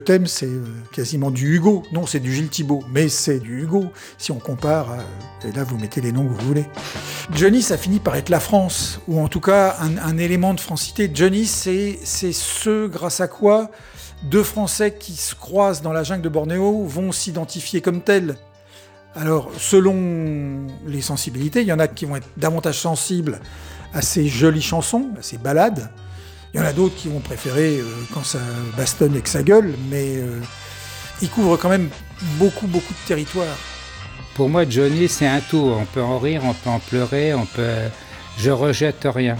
Le thème, c'est quasiment du Hugo. Non, c'est du Gilles Thibault, mais c'est du Hugo, si on compare, et là vous mettez les noms que vous voulez. Johnny, ça finit par être la France, ou en tout cas un élément de francité. Johnny, c'est ce grâce à quoi deux Français qui se croisent dans la jungle de Bornéo vont s'identifier comme tels. Alors, selon les sensibilités, il y en a qui vont être davantage sensibles à ces jolies chansons, à ces ballades. Il y en a d'autres qui vont préférer quand ça bastonne et que ça gueule, mais il couvre quand même beaucoup de territoire. Pour moi, Johnny, c'est un tout. On peut en rire, on peut en pleurer, je rejette rien.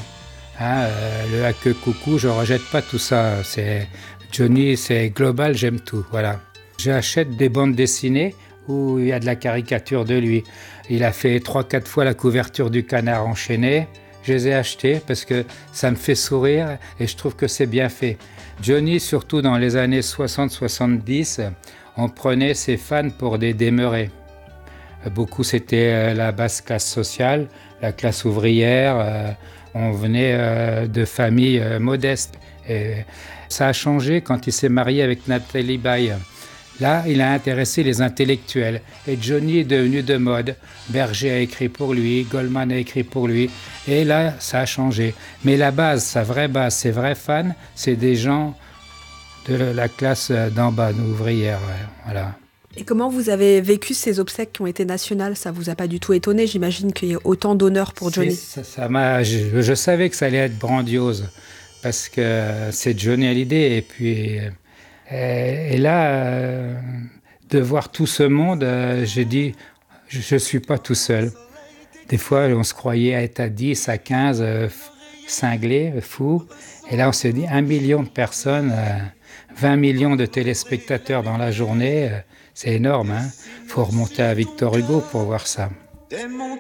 Le à queue coucou, je rejette pas tout ça. Johnny, c'est global, j'aime tout. Voilà. J'achète des bandes dessinées où il y a de la caricature de lui. Il a fait 3-4 fois la couverture du Canard enchaîné. Je les ai achetés parce que ça me fait sourire et je trouve que c'est bien fait. Johnny, surtout dans les années 60-70, on prenait ses fans pour des demeurés. Beaucoup, c'était la basse classe sociale, la classe ouvrière. On venait de familles modestes. Et ça a changé quand il s'est marié avec Nathalie Baye. Là, il a intéressé les intellectuels et Johnny est devenu de mode. Berger a écrit pour lui, Goldman a écrit pour lui et là, ça a changé. Mais la base, sa vraie base, ses vrais fans, c'est des gens de la classe d'en bas, ouvrière. Voilà. Et comment vous avez vécu ces obsèques qui ont été nationales? Ça vous a pas du tout étonné? J'imagine qu'il y a autant d'honneur pour Johnny. Je savais que ça allait être grandiose parce que c'est Johnny Hallyday et puis... Et là, de voir tout ce monde, j'ai dit, je ne suis pas tout seul. Des fois, on se croyait être à 10, à 15, cinglés, fous. Et là, on s'est dit 1 million de personnes, 20 millions de téléspectateurs dans la journée. C'est énorme, hein. Faut remonter à Victor Hugo pour voir ça. Des monts